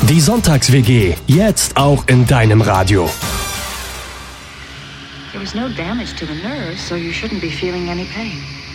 Die Sonntags-WG, jetzt auch in deinem Radio. There was no damage to the nerves, so you shouldn't be feeling any pain.